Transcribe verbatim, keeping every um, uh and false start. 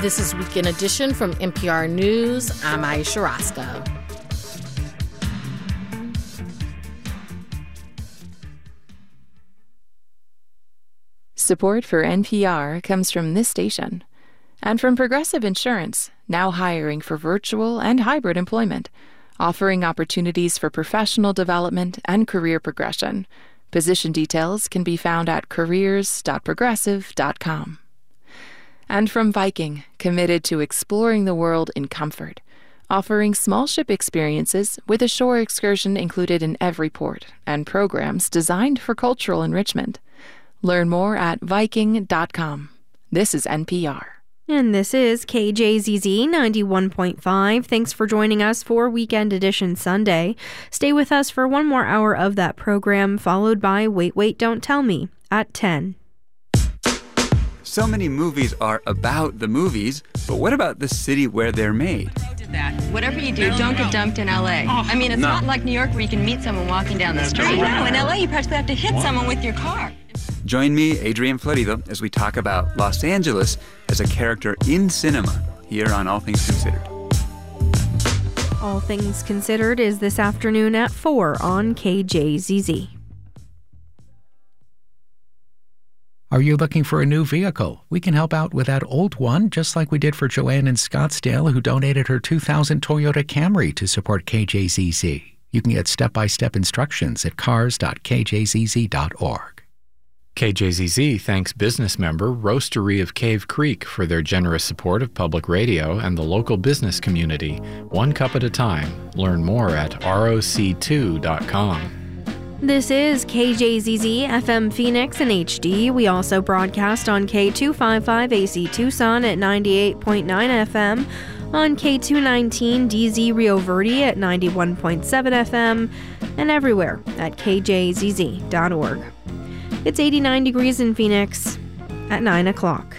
This is Weekend Edition from N P R News. I'm Aisha Roscoe. Support for N P R comes from this station and from Progressive Insurance, now hiring for virtual and hybrid employment, offering opportunities for professional development and career progression. Position details can be found at careers dot progressive dot com. And from Viking, committed to exploring the world in comfort, offering small ship experiences with a shore excursion included in every port and programs designed for cultural enrichment. Learn more at viking dot com. This is N P R. And this is K J Z Z ninety-one point five. Thanks for joining us for Weekend Edition Sunday. Stay with us for one more hour of that program, followed by Wait, Wait, Don't Tell Me at ten. So many movies are about the movies, but what about the city where they're made? Whatever you do, don't get dumped in L A. I mean, it's No. not like New York where you can meet someone walking down the street. No, in L A you practically have to hit someone with your car. Join me, Adrian Florido, as we talk about Los Angeles as a character in cinema here on All Things Considered. All Things Considered is this afternoon at four on K J Z Z. Are you looking for a new vehicle? We can help out with that old one, just like we did for Joanne in Scottsdale, who donated her two thousand Toyota Camry to support K J Z Z. You can get step-by-step instructions at cars dot k j z z dot org. K J Z Z thanks business member Roastery of Cave Creek for their generous support of public radio and the local business community. One cup at a time. Learn more at R O C two dot com. This is K J Z Z F M Phoenix in H D. We also broadcast on K two fifty-five A C Tucson at ninety-eight point nine F M, on K two nineteen D Z Rio Verde at ninety-one point seven F M, and everywhere at k j z z dot org. It's eighty-nine degrees in Phoenix at nine o'clock.